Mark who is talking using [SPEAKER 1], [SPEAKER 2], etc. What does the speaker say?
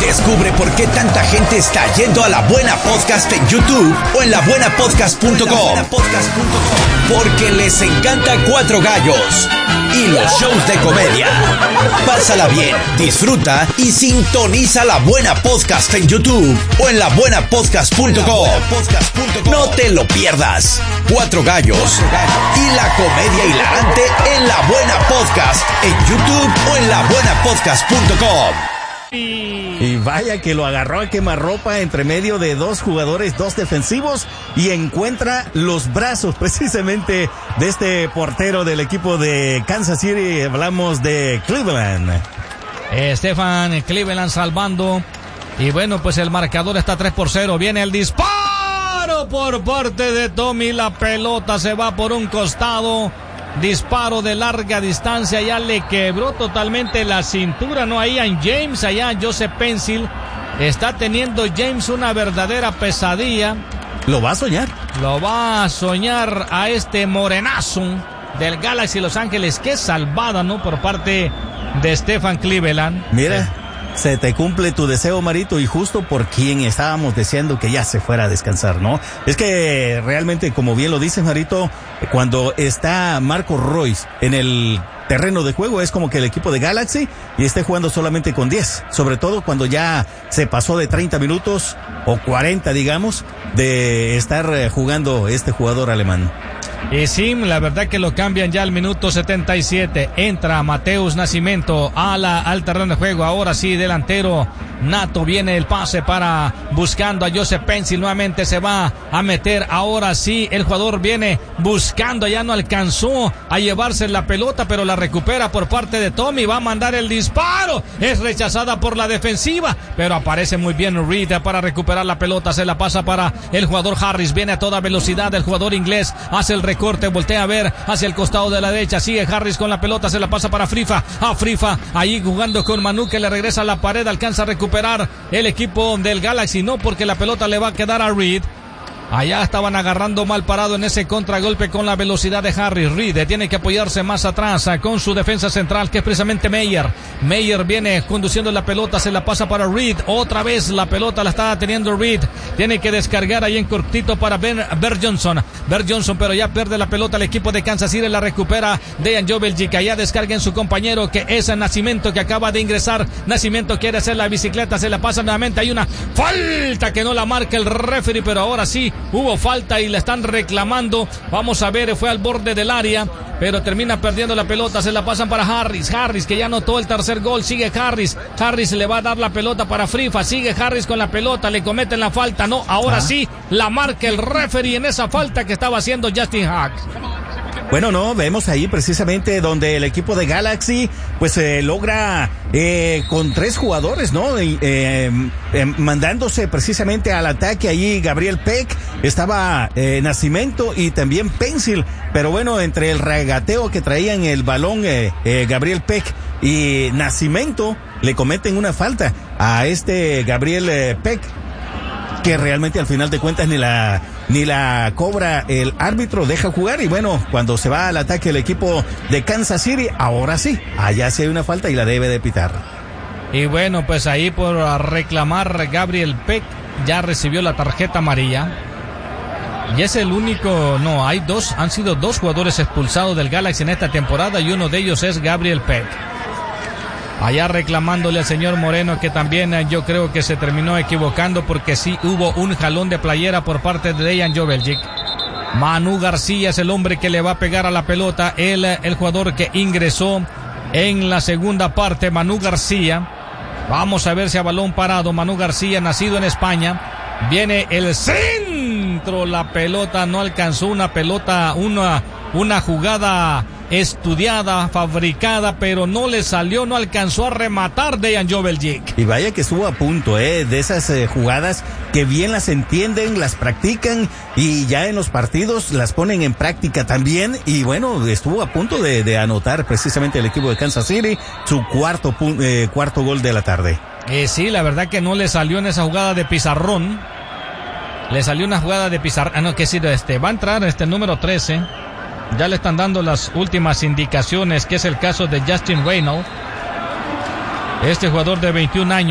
[SPEAKER 1] Descubre por qué tanta gente está yendo a La Buena Podcast en YouTube o en labuenapodcast.com. Porque les encanta Cuatro Gallos y los shows de comedia. Pásala bien, disfruta y sintoniza La Buena Podcast en YouTube o en labuenapodcast.com. No te lo pierdas. Cuatro Gallos y la comedia hilarante en La Buena Podcast en YouTube o en labuenapodcast.com.
[SPEAKER 2] Y vaya que lo agarró a quemarropa entre medio de dos jugadores, dos defensivos, y encuentra los brazos precisamente de este portero del equipo de Kansas City. Hablamos de Cleveland.
[SPEAKER 3] Stephen Cleveland salvando. Y bueno, pues el marcador está 3-0. Viene el disparo por parte de Tommy. La pelota se va por un costado. Disparo de larga distancia, ya le quebró totalmente la cintura, ¿no? Ahí en James, allá Joseph Pencil. Está teniendo James una verdadera pesadilla.
[SPEAKER 2] Lo va a soñar.
[SPEAKER 3] Lo va a soñar a este morenazo del Galaxy Los Ángeles. Qué salvada, ¿no? Por parte de Stephen Cleveland.
[SPEAKER 2] Mira. Se te cumple tu deseo, Marito, y justo por quien estábamos deseando que ya se fuera a descansar, ¿no? Es que realmente, como bien lo dices, Marito, cuando está Marco Royce en el terreno de juego, es como que el equipo de Galaxy y esté jugando solamente con 10, sobre todo cuando ya se pasó de 30 minutos o 40, digamos, de estar jugando este jugador alemán.
[SPEAKER 3] Y sí, la verdad que lo cambian ya al minuto 77. Entra Mateus Nascimento al terreno de juego. Ahora sí, delantero nato. Viene el pase para buscando a Joseph Pencil. Nuevamente se va a meter. Ahora sí, el jugador viene buscando. Ya no alcanzó a llevarse la pelota, pero la recupera por parte de Tommy. Va a mandar el disparo. Es rechazada por la defensiva, pero aparece muy bien Reed para recuperar la pelota. Se la pasa para el jugador Harris. Viene a toda velocidad el jugador inglés. Hace el recorte, voltea a ver hacia el costado de la derecha, sigue Harris con la pelota, se la pasa para Frifa, ahí jugando con Manu, que le regresa a la pared, alcanza a recuperar el equipo del Galaxy, no, porque la pelota le va a quedar a Reed. Allá estaban agarrando mal parado en ese contragolpe con la velocidad de Harris. Reed tiene que apoyarse más atrás con su defensa central, que es precisamente Meyer. Meyer viene conduciendo la pelota, se la pasa para Reed. Otra vez la pelota la está teniendo Reed. Tiene que descargar ahí en cortito para Bert Johnson, pero ya pierde la pelota el equipo de Kansas City. La recupera Dejan Joveljic. Allá descarga en su compañero, que es Nascimento, que acaba de ingresar. Nascimento quiere hacer la bicicleta, se la pasa nuevamente. Hay una falta que no la marca el referee, pero ahora sí hubo falta y la están reclamando. Vamos a ver, fue al borde del área, pero termina perdiendo la pelota. Se la pasan para Harris, que ya anotó el tercer gol. Sigue Harris le va a dar la pelota para Frifa. Sigue Harris con la pelota, le cometen la falta. No, ahora sí la marca el referee en esa falta que estaba haciendo Justin Hack.
[SPEAKER 2] Bueno, no, vemos ahí precisamente donde el equipo de Galaxy pues logra con 3 jugadores, ¿no? Mandándose precisamente al ataque ahí Gabriel Peck, estaba Nascimento y también Pencil, pero bueno, entre el regateo que traían el balón Gabriel Peck y Nascimento, le cometen una falta a este Gabriel Peck, que realmente al final de cuentas ni la cobra el árbitro, deja jugar. Y bueno, cuando se va al ataque el equipo de Kansas City, ahora sí, allá sí hay una falta y la debe de pitar.
[SPEAKER 3] Y bueno, pues ahí por reclamar Gabriel Peck ya recibió la tarjeta amarilla. Y es el único, no, han sido 2 jugadores expulsados del Galaxy en esta temporada y uno de ellos es Gabriel Peck. Allá reclamándole al señor Moreno, que también yo creo que se terminó equivocando, porque sí hubo un jalón de playera por parte de Dejan Joveljic. Manu García es el hombre que le va a pegar a la pelota, el jugador que ingresó en la segunda parte, Manu García. Vamos a ver si a balón parado, Manu García, nacido en España. Viene el centro, la pelota no alcanzó, una jugada estudiada, fabricada, pero no le salió, no alcanzó a rematar Dejan Joveljic.
[SPEAKER 2] Y vaya que estuvo a punto, de esas jugadas que bien las entienden, las practican y ya en los partidos las ponen en práctica también. Y bueno, estuvo a punto de anotar precisamente el equipo de Kansas City su cuarto gol de la tarde.
[SPEAKER 3] Sí, la verdad que no le salió en esa jugada de pizarrón. Le salió una jugada de pizarrón. No, que sí, va a entrar el número 13. Ya le están dando las últimas indicaciones, que es el caso de Justin Reynolds. Este jugador de 21 años.